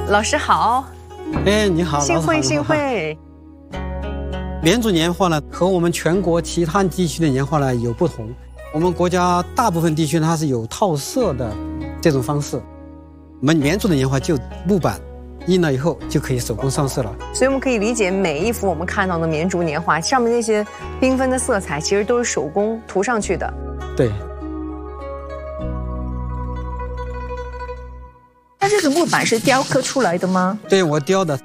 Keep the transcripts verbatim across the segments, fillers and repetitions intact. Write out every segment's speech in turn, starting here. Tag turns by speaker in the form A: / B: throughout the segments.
A: 老师好。
B: 哎，你好，
A: 幸会幸会。
B: 绵竹年画呢，和我们全国其他地区的年画呢有不同。我们国家大部分地区它是有套色的这种方式，我们绵竹的年画就木板印了以后就可以手工上色了。
A: 所以我们可以理解，每一幅我们看到的绵竹年画上面那些缤纷的色彩，其实都是手工涂上去的。
B: 对。
C: 那这个木板是雕刻出来的吗？
B: 对，我雕的。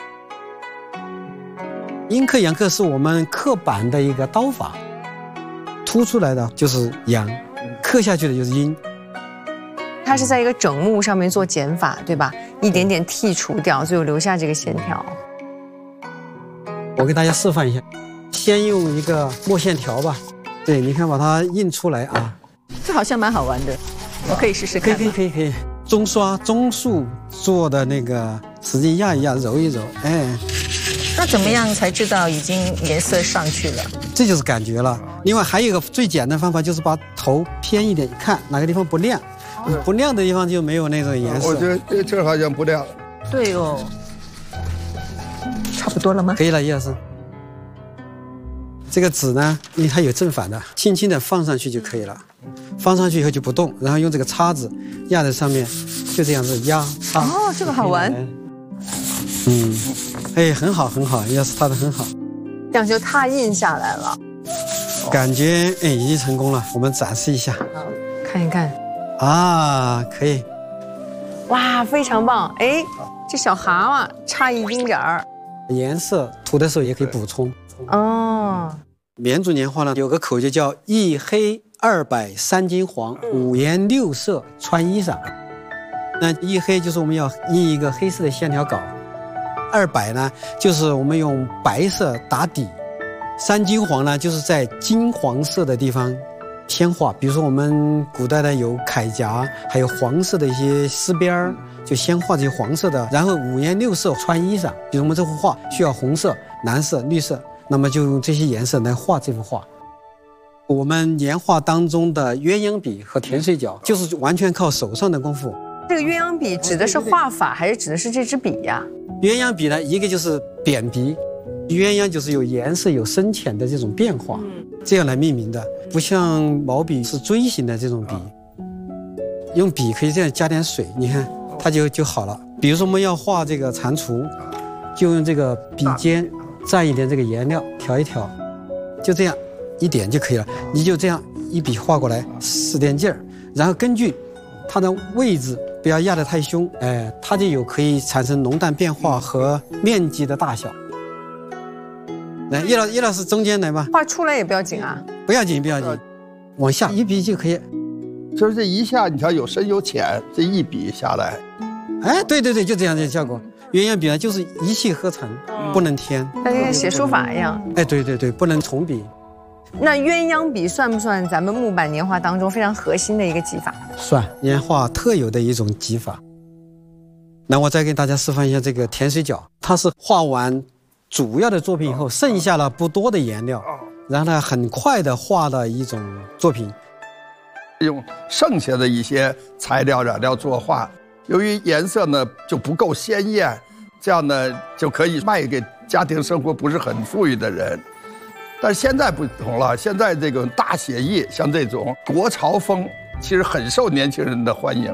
B: 阴刻阳刻是我们刻板的一个刀法，凸出来的就是阳，刻下去的就是阴。
A: 它是在一个整木上面做减法，对吧？一点点剔除掉，最后留下这个线条。
B: 我给大家示范一下，先用一个墨线条吧。对，你看把它印出来啊。
C: 这好像蛮好玩的，我可以试试看。
B: 可以可以可以可以。中刷中束做的那个，使劲压一压，揉一揉，哎。
C: 那怎么样才知道已经颜色上去了？
B: 这就是感觉了。另外还有一个最简单的方法，就是把头偏一点，看哪个地方不亮，不亮的地方就没有那种颜色。
D: 我觉得这好像不亮。
C: 对哦，差不多了吗？
B: 可以了，叶老师。这个纸呢，因为它有正反的，轻轻的放上去就可以了。放上去以后就不动，然后用这个叉子压在上面，就这样子压擦。
A: 哦，这个好玩。
B: 嗯，哎，很好很好，叶老师擦得很好。
A: 这样就拓印下来了。
B: 感觉哎已经成功了，我们展示一下。
A: 好，看一看。
B: 啊，可以。
A: 哇，非常棒！哎，这小蛤蟆差一丁点儿。
B: 颜色涂的时候也可以补充。
A: 哦。
B: 绵竹年画呢，有个口诀叫一黑二白三金黄，五颜六色穿衣裳。那一黑就是我们要印一个黑色的线条稿，二白呢就是我们用白色打底，三金黄呢就是在金黄色的地方先画。比如说我们古代的有铠甲，还有黄色的一些丝边，就先画这些黄色的，然后五颜六色穿衣裳。比如我们这幅画需要红色、蓝色、绿色，那么就用这些颜色来画这幅画。我们年画当中的鸳鸯笔和甜水角，就是完全靠手上的功夫。
A: 这个鸳鸯笔指的是画法，还是指的是这支笔呀？
B: 鸳鸯笔呢，一个就是扁笔，鸳鸯就是有颜色、有深浅的这种变化，这样来命名的，不像毛笔是锥形的这种笔。用笔可以这样加点水，你看它就就好了。比如说我们要画这个蟾蜍，就用这个笔尖蘸一点这个颜料，调一调，就这样一点就可以了。你就这样一笔画过来，使点劲儿，然后根据它的位置不要压得太凶，哎，它就有可以产生浓淡变化和面积的大小。来，叶老叶老师中间来吧，
A: 画出来也不要紧啊，
B: 不要紧不要紧，往下一笔就可以。
D: 就是这一下，你瞧有深有浅，这一笔下来，
B: 哎，对对对，就这样的效果。鸳鸯笔呢，就是一气呵成，不能添，
A: 它就跟写书法一样。
B: 哎，对对对，不能重笔。
A: 那鸳鸯笔算不算咱们木板年画当中非常核心的一个技法？
B: 算，年画特有的一种技法。那我再给大家示范一下这个甜水角，它是画完主要的作品以后，剩下了不多的颜料，然后呢很快的画的一种作品。
D: 用剩下的一些材料染料作画，由于颜色呢就不够鲜艳，这样呢就可以卖给家庭生活不是很富裕的人。但是现在不同了，现在这种大写意，像这种国潮风，其实很受年轻人的欢迎。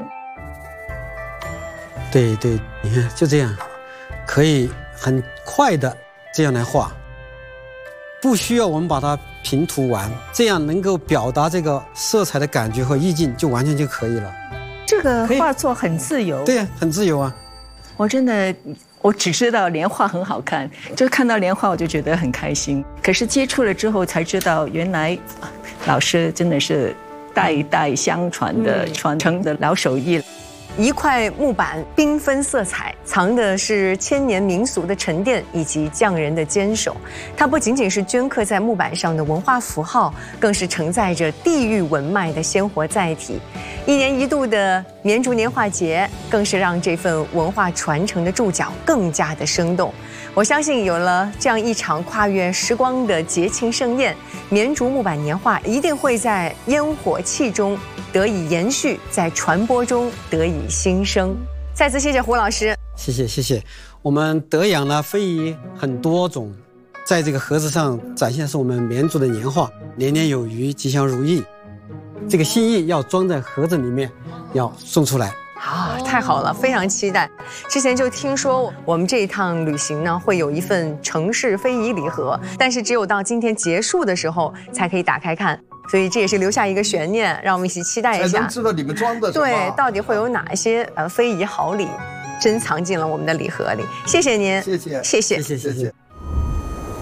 B: 对对，你看就这样，可以很快的这样来画，不需要我们把它平涂完，这样能够表达这个色彩的感觉和意境，就完全就可以了。
C: 这个画作很自由。
B: 对呀，很自由啊。
C: 我真的。我只知道莲花很好看，就看到莲花我就觉得很开心。可是接触了之后才知道，原来老师真的是代代相传的传承的老手艺。
A: 一块木板，缤纷色彩，藏的是千年民俗的沉淀以及匠人的坚守。它不仅仅是镌刻在木板上的文化符号，更是承载着地域文脉的鲜活载体。一年一度的绵竹年画节，更是让这份文化传承的注脚更加的生动。我相信，有了这样一场跨越时光的节庆盛宴，绵竹木板年画一定会在烟火气中得以延续，在传播中得以新生。再次谢谢胡老师。
B: 谢谢谢谢。我们德阳呢非遗很多种，在这个盒子上展现是我们绵竹的年画，年年有余，吉祥如意。这个心意要装在盒子里面，要送出来。
A: 啊，太好了，非常期待。之前就听说我们这一趟旅行呢，会有一份城市非遗礼盒，但是只有到今天结束的时候才可以打开看，所以这也是留下一个悬念，让我们一起期待一下，
D: 才能知道你们装的什么。
A: 对，到底会有哪一些呃非遗好礼珍藏进了我们的礼盒里。谢谢您，
D: 谢谢，
A: 谢谢，
B: 谢谢谢谢。